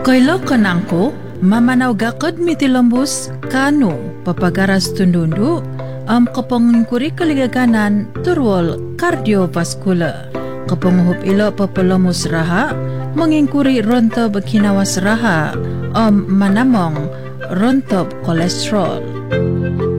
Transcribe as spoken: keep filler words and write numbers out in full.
Kailo kanangko, mamanaw gakad mitilambus kano papagaras tundundu am kapangingkuri kaligaganan turwal cardiovascular. Kapanguhup ilo papalamus raha, mangingkuri rontob kinawas raha am manamong rontob kolesterol.